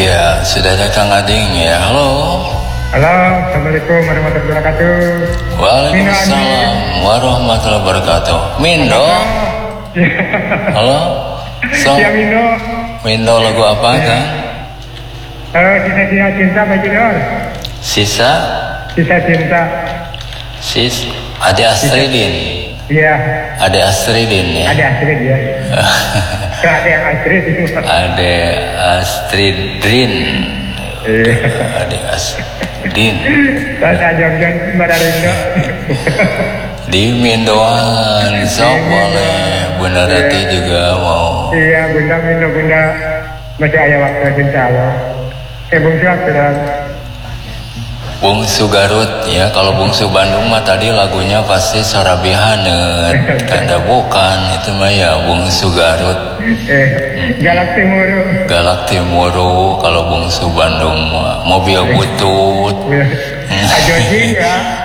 Ya, sudah ada Kang Ading ya. Halo. Halo, Assalamualaikum warahmatullahi wabarakatuh. Waalaikumsalam warahmatullahi wabarakatuh. Mindo. Halo. Ya Mindo. Mindo lagu apa kan? Sisa cinta Pak Junior. Sisa cinta. Ade Astridin. Iya. Ade Astridin ya. Ade Astrid ya. Ada yang Astrid itu. Ade Astridin. Ade Astridin. Saya jam-jam Bararindo. Di Mindoan, sok boleh. Bunda Rati juga mau. Iya, Bunda masih ada waktu insya Allah. Bungsu Abdurrahman. Bungsu Garut ya, kalau Bungsu Bandung mah tadi lagunya pasti Sarabihanet, tanda bukan itu mah ya Bungsu Garut. Galak Timuru kalau Bungsu Bandung mah mobil butut. Ajojing ya.